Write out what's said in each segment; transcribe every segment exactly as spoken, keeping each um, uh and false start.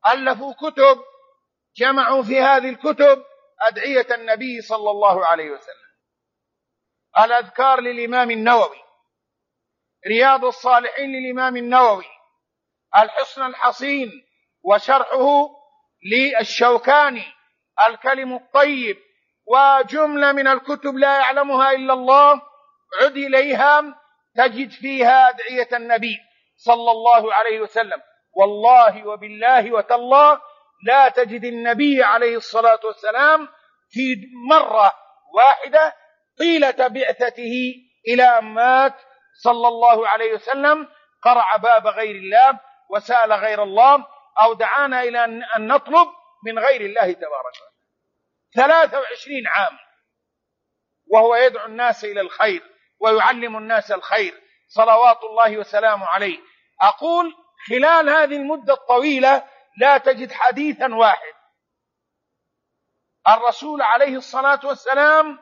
ألفوا كتب جمعوا في هذه الكتب أدعية النبي صلى الله عليه وسلم. الأذكار للإمام النووي، رياض الصالحين للإمام النووي، الحصن الحصين وشرحه للشوكاني، الكلم الطيب، وجملة من الكتب لا يعلمها إلا الله عد إليها تجد فيها أدعية النبي صلى الله عليه وسلم. والله وبالله وتالله لا تجد النبي عليه الصلاة والسلام في مرة واحدة طيلة بعثته إلى أن مات صلى الله عليه وسلم قرع باب غير الله وسأل غير الله أو دعانا إلى أن نطلب من غير الله تبارك وتعالى. ثلاثة وعشرين عام وهو يدعو الناس إلى الخير ويعلم الناس الخير صلوات الله وسلامه عليه. أقول خلال هذه المدة الطويلة لا تجد حديثا واحد الرسول عليه الصلاة والسلام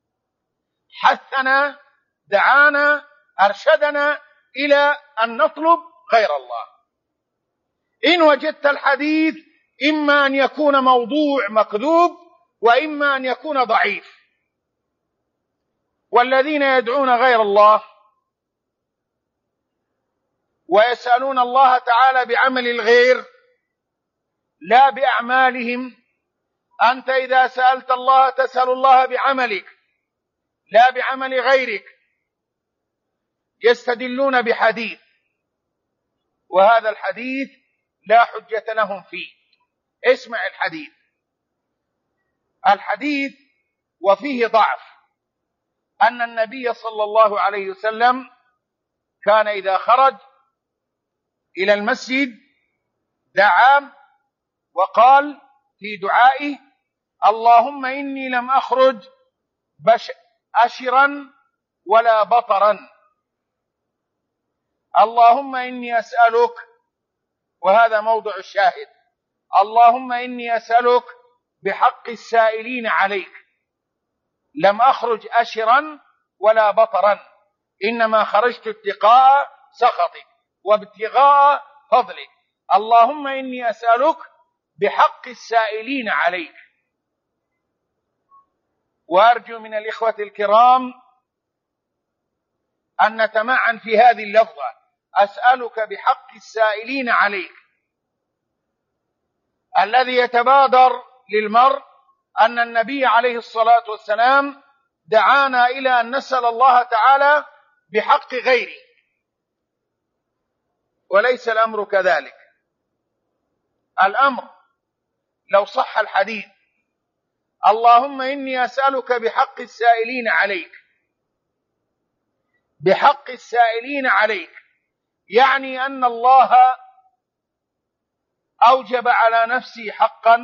حثنا دعانا أرشدنا إلى أن نطلب غير الله. إن وجدت الحديث إما أن يكون موضوع مكذوب وإما أن يكون ضعيف. والذين يدعون غير الله ويسألون الله تعالى بعمل الغير لا بأعمالهم. أنت إذا سألت الله تسأل الله بعملك لا بعمل غيرك. يستدلون بحديث وهذا الحديث لا حجة لهم فيه. اسمع الحديث. الحديث وفيه ضعف أن النبي صلى الله عليه وسلم كان إذا خرج إلى المسجد دعا وقال في دعائه: اللهم إني لم أخرج أشرا ولا بطرا، اللهم إني أسألك، وهذا موضع الشاهد، اللهم إني أسألك بحق السائلين عليك، لم أخرج أشرا ولا بطرا، إنما خرجت اتقاء سخطك وابتغاء فضلك، اللهم إني أسألك بحق السائلين عليك. وأرجو من الإخوة الكرام أن نتمعن في هذه اللفظة: أسألك بحق السائلين عليك. الذي يتبادر للمرء أن النبي عليه الصلاة والسلام دعانا إلى أن نسأل الله تعالى بحق غيره، وليس الأمر كذلك. الأمر لو صح الحديث: اللهم إني أسألك بحق السائلين عليك، بحق السائلين عليك يعني أن الله أوجب على نفسه حقا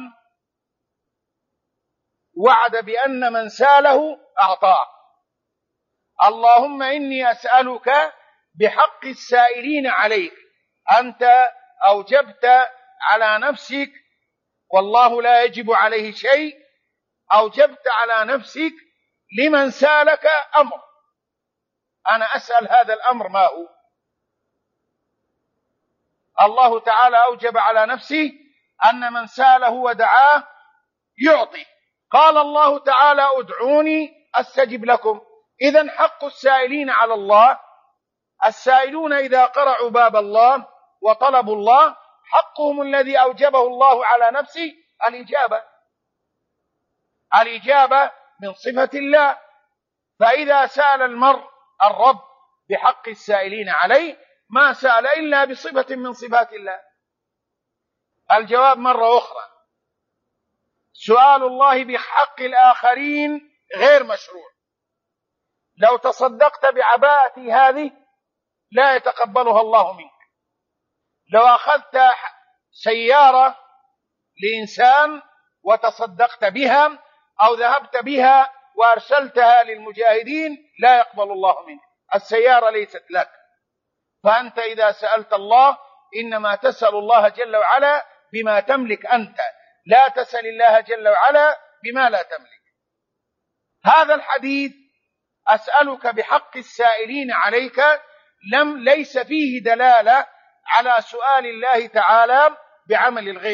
وعد بأن من ساله أعطاه. اللهم إني أسألك بحق السائلين عليك، أنت أوجبت على نفسك والله لا يجب عليه شيء، أوجبت على نفسك لمن سالك أمر، أنا أسأل هذا الأمر ما هو؟ الله تعالى أوجب على نفسه أن من ساله ودعاه يعطي. قال الله تعالى: ادعوني أستجب لكم. إذن حق السائلين على الله، السائلون إذا قرعوا باب الله وطلبوا الله حقهم الذي أوجبه الله على نفسه الإجابة. الإجابة من صفة الله، فإذا سأل المرء الرب بحق السائلين عليه ما سأل إلا بصفة من صفات الله. الجواب مرة أخرى: سؤال الله بحق الآخرين غير مشروع. لو تصدقت بعباءتي هذه لا يتقبلها الله منك. لو أخذت سيارة لإنسان وتصدقت بها أو ذهبت بها وأرسلتها للمجاهدين لا يقبل الله منك. السيارة ليست لك. فأنت إذا سألت الله إنما تسأل الله جل وعلا بما تملك أنت، لا تسأل الله جل وعلا بما لا تملك. هذا الحديث أسألك بحق السائلين عليك لم ليس فيه دلالة على سؤال الله تعالى بعمل الغير.